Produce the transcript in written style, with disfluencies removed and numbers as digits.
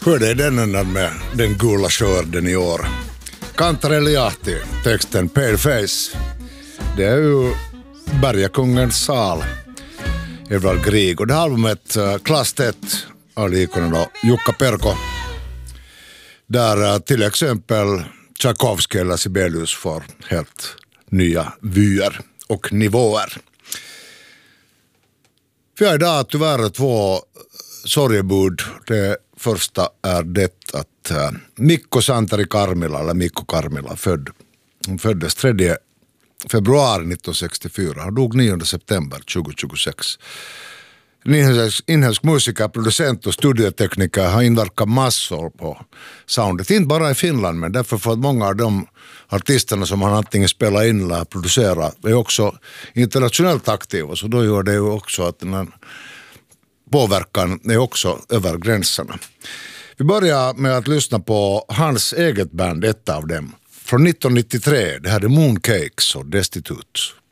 Hur är den ändan med den gula skörden i år? Kantarelli Ahti, texten Pale Face. Det är ju Bergakungens sal, Edvard Grieg. Och det här albumet klass 1 av ikonen då, Jukka Perko. Där till exempel Tchaikovsky eller Sibelius får helt nya vyer och nivåer. Vi har idag tyvärr två sorgebud. Det första är det att Mikko Santeri Karmila, eller Mikko Karmila, hon föddes 3 februari 1964. Han dog 9 september 2026. En inhemsk musiker, producent och studiotekniker har inverkat massor på soundet. Inte bara i Finland, men därför för att många av de artisterna som han antingen spelar in eller producerar är också internationellt aktiva. Så då gör det ju också att den här påverkan är också över gränserna. Vi börjar med att lyssna på hans eget band, ett av dem. Från 1993, det här är Mooncakes och Destitute.